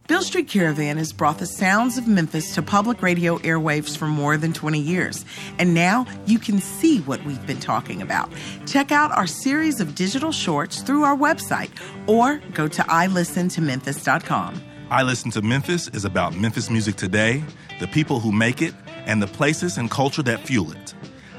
Beale Street Caravan has brought the sounds of Memphis to public radio airwaves for more than 20 years. And now you can see what we've been talking about. Check out our series of digital shorts through our website or go to iListenToMemphis.com. I Listen to Memphis is about Memphis music today, the people who make it, and the places and culture that fuel it.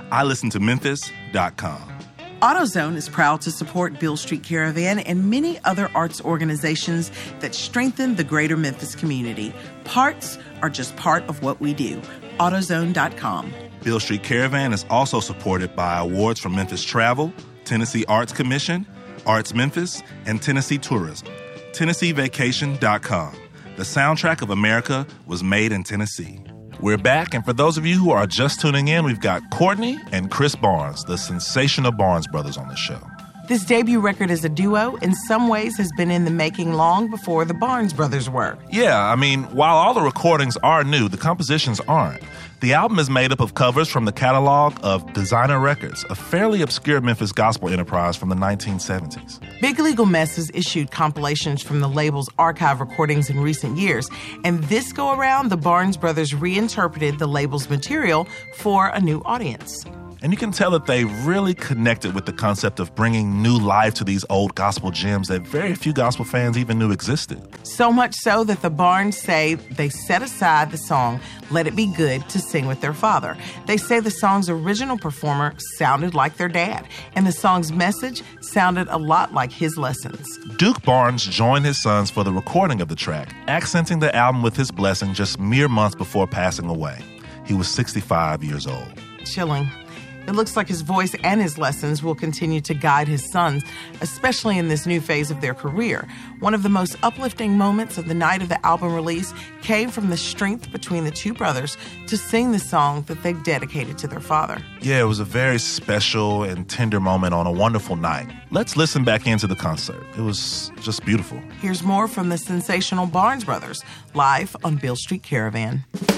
iListenToMemphis.com. AutoZone is proud to support Beale Street Caravan and many other arts organizations that strengthen the greater Memphis community. Parts are just part of what we do. AutoZone.com. Beale Street Caravan is also supported by awards from Memphis Travel, Tennessee Arts Commission, Arts Memphis, and Tennessee Tourism. TennesseeVacation.com. The soundtrack of America was made in Tennessee. We're back, and for those of you who are just tuning in, we've got Courtney and Chris Barnes, the sensational Barnes brothers, on the show. This debut record as a duo, in some ways, has been in the making long before the Barnes brothers were. Yeah, I mean, while all the recordings are new, the compositions aren't. The album is made up of covers from the catalog of Designer Records, a fairly obscure Memphis gospel enterprise from the 1970s. Big Legal Mess has issued compilations from the label's archive recordings in recent years, and this go-around, the Barnes brothers reinterpreted the label's material for a new audience. And you can tell that they really connected with the concept of bringing new life to these old gospel gems that very few gospel fans even knew existed. So much so that the Barnes say they set aside the song Let It Be Good to sing with their father. They say the song's original performer sounded like their dad, and the song's message sounded a lot like his lessons. Duke Barnes joined his sons for the recording of the track, accenting the album with his blessing just mere months before passing away. He was 65 years old. Chilling. It looks like his voice and his lessons will continue to guide his sons, especially in this new phase of their career. One of the most uplifting moments of the night of the album release came from the strength between the two brothers to sing the song that they dedicated to their father. Yeah, it was a very special and tender moment on a wonderful night. Let's listen back into the concert. It was just beautiful. Here's more from the sensational Barnes brothers, live on Beale Street Caravan.